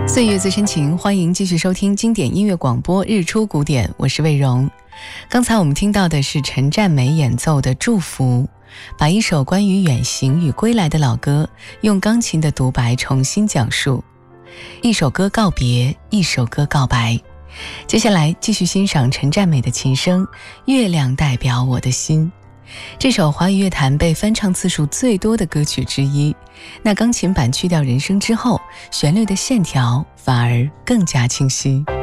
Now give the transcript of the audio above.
岁月最深情，欢迎继续收听经典音乐广播日出古典，我是魏荣。刚才我们听到的是陈占美演奏的《祝福》，把一首关于远行与归来的老歌用钢琴的独白重新讲述，一首歌告别，一首歌告白。接下来继续欣赏陈占美的琴声《月亮代表我的心》，这首华语乐坛被翻唱次数最多的歌曲之一。那钢琴版去掉人声之后，旋律的线条反而更加清晰。